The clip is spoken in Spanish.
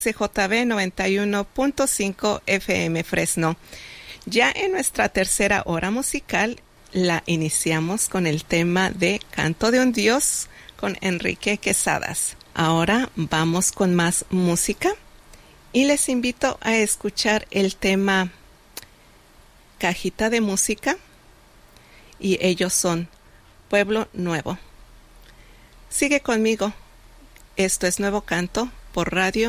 CJB 91.5 FM Fresno. Ya en nuestra tercera hora musical la iniciamos con el tema de Canto de un Dios con Enrique Quesadas. Ahora vamos con más música y les invito a escuchar el tema Cajita de Música y ellos son Pueblo Nuevo. Sigue conmigo. Esto es Nuevo Canto por Radio